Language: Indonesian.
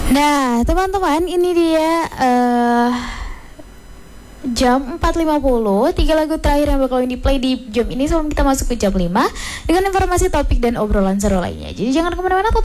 Nah, teman-teman, ini dia jam 4.50. 3 lagu terakhir yang bakal di play di jam ini sebelum kita masuk ke jam 5 dengan informasi topik dan obrolan seru lainnya. Jadi jangan kemana-mana.